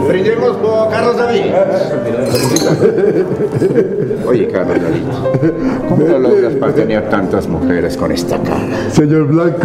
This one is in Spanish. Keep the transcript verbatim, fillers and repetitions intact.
Brindemos por Carlos David. Oye, Carlos David, ¿cómo lo logras para tener tantas mujeres con esta cara? Señor Blanco,